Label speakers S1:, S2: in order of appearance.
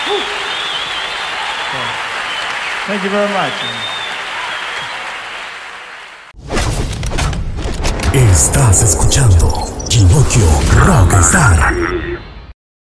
S1: Thank you very much.
S2: Estás escuchando Kinokio Rockstar.